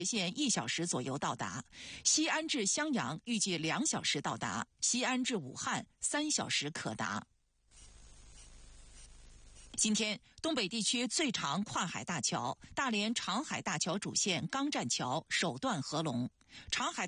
线1小时左右到达，西安至襄阳预计2小时到达，西安至武汉3小时可达。今天，东北地区最长跨海大桥大连长海大桥主线钢栈桥首段合龙，长海